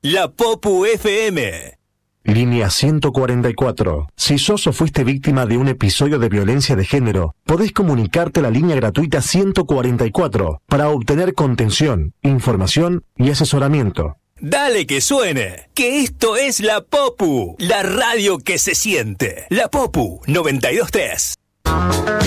La Popu FM. Línea 144. Si sos o fuiste víctima de un episodio de violencia de género, podés comunicarte a la línea gratuita 144 para obtener contención, información y asesoramiento. Dale que suene, que esto es La Popu, la radio que se siente. La Popu 92.3.